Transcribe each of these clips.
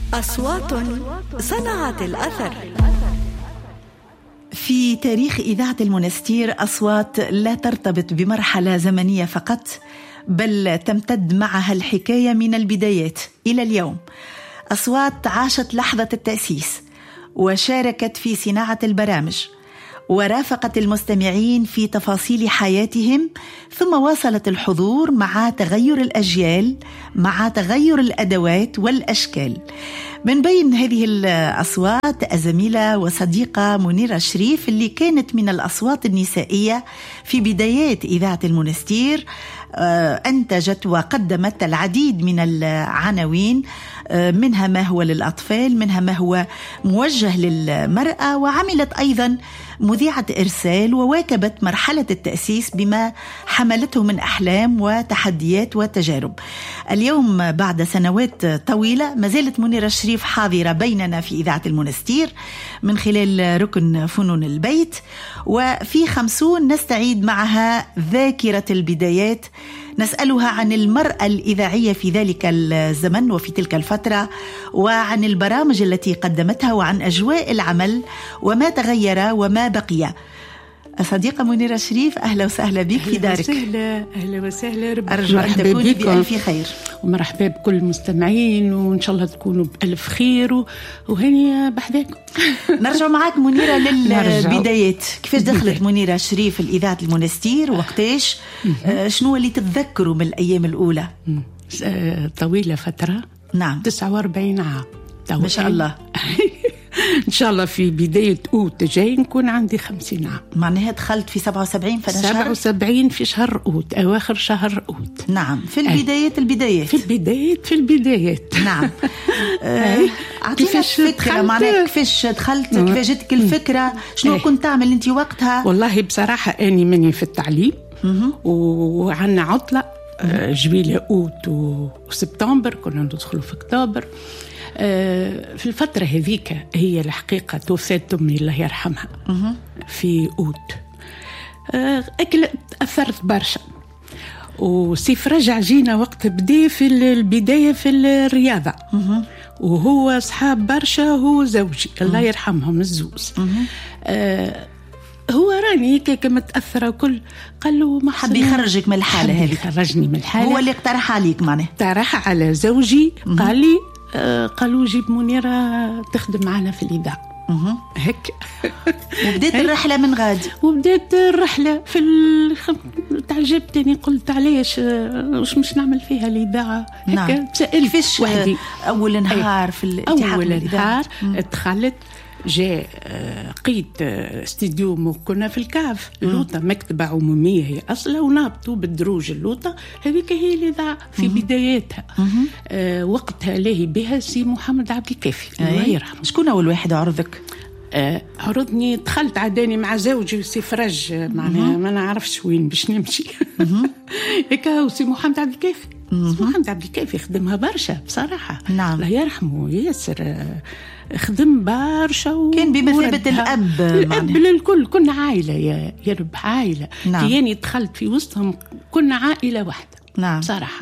أصوات صنعت الأثر. في تاريخ إذاعة المنستير أصوات لا ترتبط بمرحلة زمنية فقط، بل تمتد معها الحكاية من البدايات إلى اليوم. أصوات عاشت لحظة التأسيس وشاركت في صناعة البرامج ورافقت المستمعين في تفاصيل حياتهم، ثم واصلت الحضور مع تغير الأجيال، مع تغير الأدوات والأشكال. من بين هذه الأصوات الزميلة وصديقة منيرة شريف، اللي كانت من الأصوات النسائية في بدايات إذاعة المنستير. أنتجت وقدمت العديد من العناوين، منها ما هو للأطفال، منها ما هو موجه للمرأة، وعملت أيضا مذيعة إرسال، وواكبت مرحلة التأسيس بما حملته من أحلام وتحديات وتجارب. اليوم بعد سنوات طويلة ما زالت منيرة شريف حاضرة بيننا في إذاعة المنستير من خلال ركن فنون البيت، وفي 50 نستعيد معها ذاكرة البدايات، نسألها عن المرأة الإذاعية في ذلك الزمن وفي تلك الفترة، وعن البرامج التي قدمتها، وعن أجواء العمل وما تغير وما بقي. صديقة منيرة شريف، أهلا وسهلا بك في دارك. أهلا وسهلا، أرجو أن تكوني بألف خير. ومرحبا بكل المستمعين، وإن شاء الله تكونوا بألف خير وهني بحذاكم. نرجع معك منيرة للبدايات. كيفاش دخلت منيرة شريف الإذاعة المنستير؟ وقتاش؟ شنو اللي تتذكروا من الأيام الأولى؟ طويلة فترة. نعم، 49 عام ما شاء الله. إن شاء الله في بداية أوت جاي نكون عندي 50 عام. معناها دخلت في 77 في 77 في شهر أوت، أواخر شهر أوت. نعم، في البدايات في البدايات. نعم. كيفاش فكرة، معناها كيفاش دخلت، كيفاش جتك الفكرة، شنو كنت تعمل أنت وقتها؟ والله بصراحة أني مني في التعليم، وعنا عطلة جويلة أوت وسبتمبر، كنا ندخلوا في أكتوبر. في الفترة هذيك هي الحقيقة توفات أمي الله يرحمها في أوت. أثرت برشا، وسيف رجع جينا وقت بدي في البداية في الرياضة، وهو أصحاب برشا، هو زوجي الله يرحمهم الزوز. هو راني كيكا متأثرة وكل، قال له ما حب يخرجك من الحالة هذه، خرجني من الحالة. هو اللي اقترح عليك، معناه اقترح على زوجي، قال لي قالوا جيب منيرة تخدم معنا في الإذاعة. هيك وبدأت الرحلة من غادي. وبدأت الرحلة في تعجبتني، قلت علاش مش نعمل فيها الإذاعة. نعم. سألت وحدي أول نهار في الالتحاق. أول نهار دخلت، جاء قيت استديو، كنا في الكاف اللوطة، مكتبة عمومية هي أصلا، ونابطوا بالدروج اللوطة هذيك هي الإذاعة في بداياتها. وقتها لاهي بها سي محمد عبد الكافي الله يرحمه. شكون أول واحد عرضك؟ عرضني، دخلت عداني مع زوجي وسي فرج، معناها ما نعرفش وين باش نمشي. هيك هو سي محمد عبد الكافي. محمد عبد الكافي خدمها برشا بصراحة. نعم. الله يرحمه ياسر، خدم برشا، كان بمثابة الأب للكل. كنا عائلة يا رب، عائلة. نعم. كياني دخلت في وسطهم كنا عائلة واحدة. نعم. بصراحة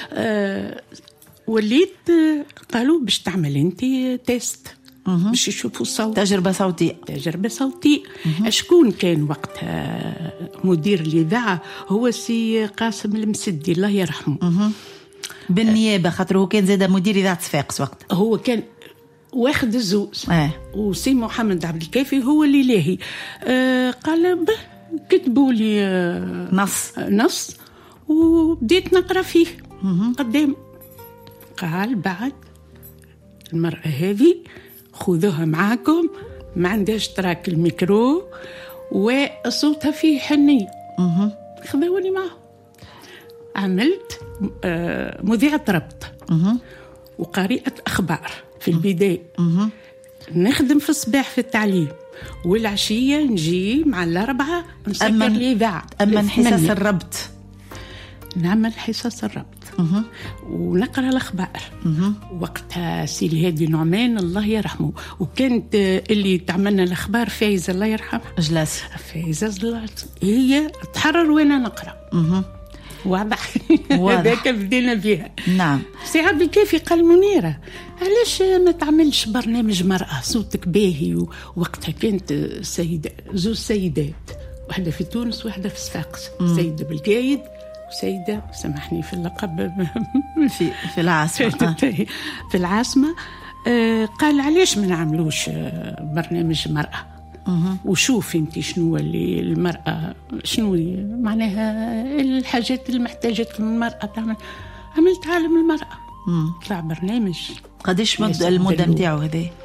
وليت قالوا باش تعمل انت تيست، باش يشوفوا الصوت، تجربة صوتية. شكون كان وقتها مدير الإذاعة؟ هو سي قاسم المسدي الله يرحمه. بالنيابة، خاطره كان زاد مدير إذاعة صفاقس وقت. هو كان واخد الزوز. وسي محمد عبد الكافي هو اللي لاهي. قال كتبوا لي نص وبديت نقرأ فيه قدام. قال بعد المرأة هذه خذوها معاكم، ما عندهاش تراك الميكرو وصوتها فيه حنية. خذوني معه، عملت مذيعة ربط وقارئة أخبار في البداية. نخدم في الصباح في التعليم، والعشية نجي مع الأربعة نسكر الإذاعة. أما حصص الربط، نعمل حصص الربط ونقرأ الأخبار. وقتها سي الهادي نعمان الله يرحمه، وكانت اللي تعملنا الأخبار فايزة الله يرحمها، جلاس فايزة هي تحرر وأنا نقرأ. واضح. هذاك بدينا فيها. نعم. سي عبد الكافي قال منيرة علاش ما تعملش برنامج مرأة صوتك باهي؟ ووقتها كانت زوج سيدات، واحدة في تونس وواحدة في صفاقس، سيدة بالقايد وسيدة سامحني في اللقب في العاصمة. في العاصمة. قال علاش ما نعملوش برنامج مرأة؟ وشوف انت شنو اللي المرأة، شنو معناها الحاجات اللي محتاجة المرأة تعمل. عملت عالم المرأة، طلع برنامج. قديش المدة نتاعو هذا؟